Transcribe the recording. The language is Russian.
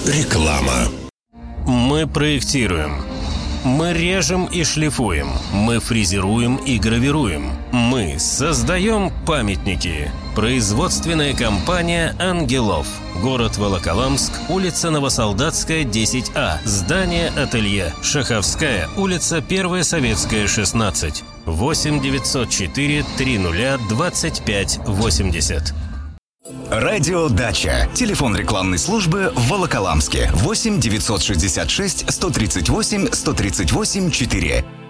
Реклама. Мы проектируем. Мы режем и шлифуем. Мы фрезеруем и гравируем. Мы создаем памятники. Производственная компания «Ангелов». Город Волоколамск, улица Новосолдатская, 10А. Здание-ателье. Шаховская, улица 1 Советская, 16. 8 904 30 25 80. Радио «Дача». Телефон рекламной службы в Волоколамске. 8 966 138 138 4.